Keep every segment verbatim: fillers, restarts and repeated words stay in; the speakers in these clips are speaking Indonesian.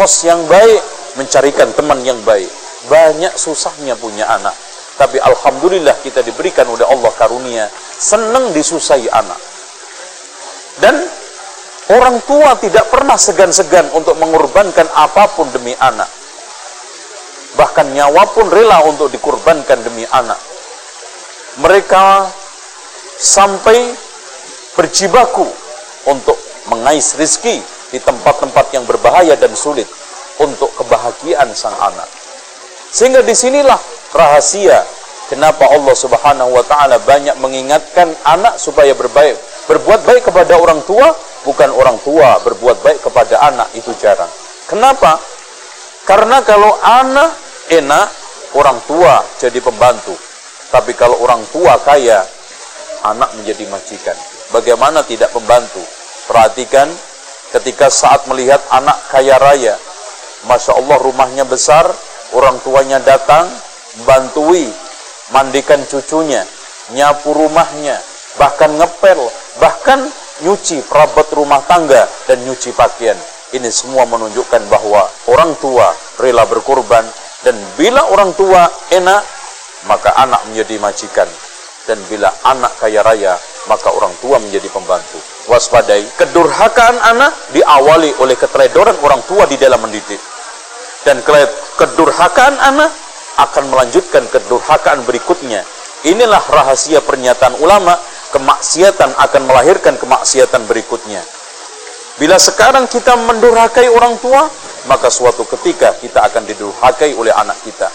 kos yang baik, mencarikan teman yang baik. Banyak susahnya punya anak, tapi alhamdulillah kita diberikan oleh Allah karunia senang disusahi anak. Dan orang tua tidak pernah segan-segan untuk mengorbankan apapun demi anak. Bahkan nyawa pun rela untuk dikorbankan demi anak. Mereka sampai berjibaku untuk mengais rizki di tempat-tempat yang berbahaya dan sulit untuk kebahagiaan sang anak. Sehingga disinilah rahasia kenapa Allah Subhanahu wa ta'ala banyak mengingatkan anak supaya berbaik, berbuat baik kepada orang tua, bukan orang tua berbuat baik kepada anak, itu jarang. Kenapa? Karena kalau anak enak, orang tua jadi pembantu. Tapi kalau orang tua kaya, anak menjadi majikan. Bagaimana tidak pembantu? Perhatikan ketika saat melihat anak kaya raya, Masya Allah rumahnya besar, orang tuanya datang, bantui, mandikan cucunya, nyapu rumahnya, bahkan ngepel, bahkan nyuci perabot rumah tangga dan nyuci pakaian. Ini semua menunjukkan bahwa orang tua rela berkorban, dan bila orang tua enak, maka anak menjadi majikan. Dan bila anak kaya raya, maka orang tua menjadi pembantu. Waspadai, kedurhakaan anak diawali oleh keteledoran orang tua di dalam mendidik. Dan kedurhakaan anak akan melanjutkan kedurhakaan berikutnya. Inilah rahasia pernyataan ulama, kemaksiatan akan melahirkan kemaksiatan berikutnya. Bila sekarang kita mendurhakai orang tua, maka suatu ketika kita akan didurhakai oleh anak kita.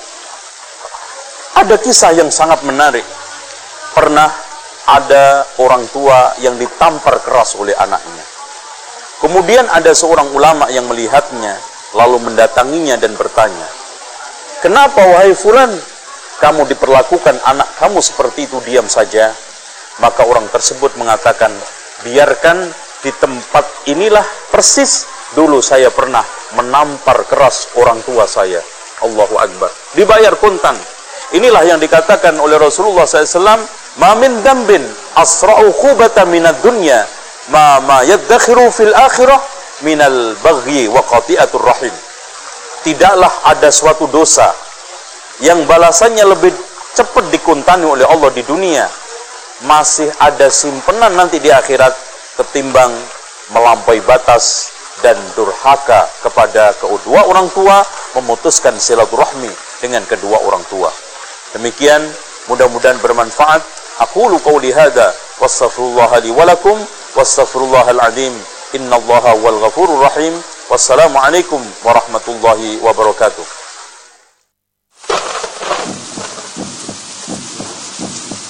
Ada kisah yang sangat menarik. Pernah ada orang tua yang ditampar keras oleh anaknya. Kemudian ada seorang ulama yang melihatnya, lalu mendatanginya dan bertanya, "Kenapa wahai fulan, kamu diperlakukan anak kamu seperti itu diam saja?" Maka orang tersebut mengatakan, "Biarkan, di tempat inilah persis dulu saya pernah menampar keras orang tua saya." Allahu Akbar. Dibayar kontan. Inilah yang dikatakan oleh Rasulullah shallallahu alaihi wasallam, "Ma min dambin asra'u khubatan minad dunya ma ma yadakhiru fil akhirah minal baghi wa qati'atur rahim." Tidaklah ada suatu dosa yang balasannya lebih cepat dikuntani oleh Allah di dunia, masih ada simpenan nanti di akhirat, ketimbang melampaui batas dan durhaka kepada kedua orang tua, memutuskan silaturahmi dengan kedua orang tua. Demikian, mudah-mudahan bermanfaat. Aqulu qawli hadza wastaghfirullah li wa lakum wastaghfirullahal azim. Innallaha huwal ghafurur rahim. Wassalamu alaikum warahmatullahi wabarakatuh.